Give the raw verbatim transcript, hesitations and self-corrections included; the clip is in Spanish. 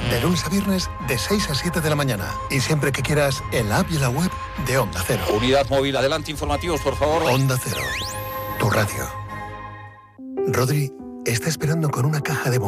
De lunes a viernes, de seis a siete de la mañana. Y siempre que quieras, en la app y en la web de Onda Cero. Unidad móvil, adelante, informativos, por favor. Onda Cero, tu radio. Rodri está esperando con una caja de bombones